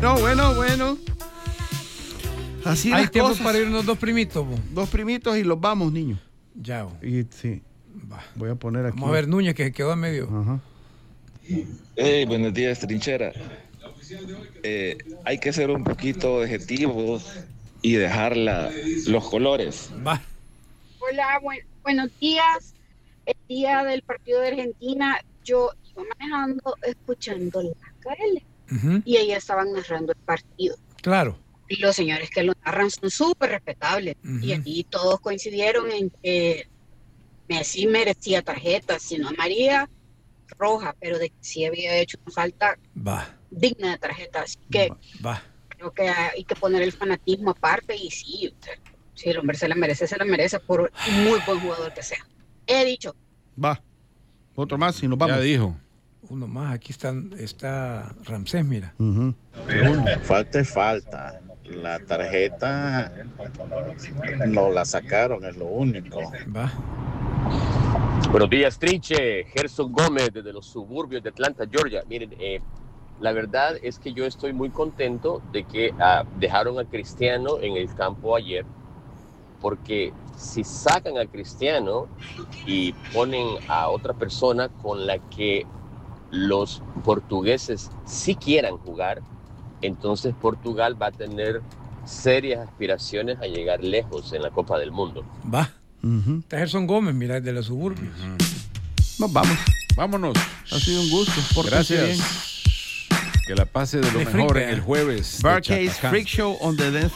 Bueno. Así Hay las tiempo cosas. para irnos 2 primitos, bo. 2 primitos y los vamos, niños. Ya, bo. Y sí, Va. voy a poner aquí. Vamos a ver Núñez, que se quedó en medio. Ajá. Hey, buenos días, trinchera. Hay que ser un poquito objetivos y dejar los colores. Va. Hola, buenos días. El día del partido de Argentina, yo iba manejando, escuchando la KL Ujú. y ahí estaban narrando el partido. Claro. Y los señores que lo narran son súper respetables. Ujú. Y aquí todos coincidieron en que Messi merecía tarjeta, si no amarilla, roja, pero de que sí había hecho una falta Va. digna de tarjeta. Así que Va. creo que hay que poner el fanatismo aparte y sí, o sea, si el hombre se la merece por muy buen jugador que sea. He dicho. Va. Otro más y nos vamos. Ya dijo. Uno más. Aquí está Ramsés, mira. Ujú. Falta es falta. La tarjeta no la sacaron, es lo único. Va. Buenos días, Trinche. Gerson Gómez, desde los suburbios de Atlanta, Georgia. Miren, la verdad es que yo estoy muy contento de que dejaron a Cristiano en el campo ayer, porque si sacan a Cristiano y ponen a otra persona con la que los portugueses sí quieran jugar, entonces Portugal va a tener serias aspiraciones a llegar lejos en la Copa del Mundo. Va. Ujú. Está Gerson Gómez, mira, de los suburbios. Nos vamos. Vámonos. Ha sido un gusto. Pórtense bien. Gracias. Que la pase de lo De mejor freak, en el jueves. de Barcase Chacacán. Freak Show on the Dance